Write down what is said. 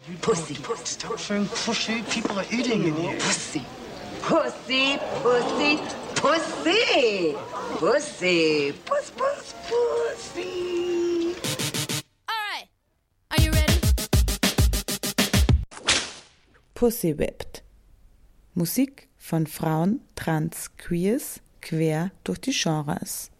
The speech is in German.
Pussy. Stop saying pussy. People are eating in here. Pussy. Pussy, pussy, pussy. Pussy. Puss, puss, pussy. All right. Are you ready? Pussy Whipped. Musik von Frauen, Trans, Queers, quer durch die Genres.